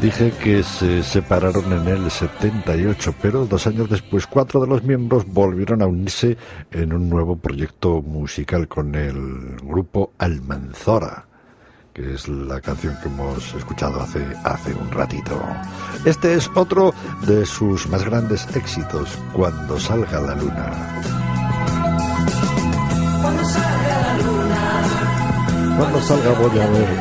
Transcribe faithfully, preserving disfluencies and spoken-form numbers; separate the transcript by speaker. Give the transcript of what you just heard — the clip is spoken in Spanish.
Speaker 1: Dije que se separaron en el setenta y ocho, pero dos años después cuatro de los miembros volvieron a unirse en un nuevo proyecto musical con el grupo Almanzora, que es la canción que hemos escuchado hace, hace un ratito. Este es otro de sus más grandes éxitos, Cuando salga la luna.
Speaker 2: Cuando salga la luna,
Speaker 1: Cuando salga voy a ver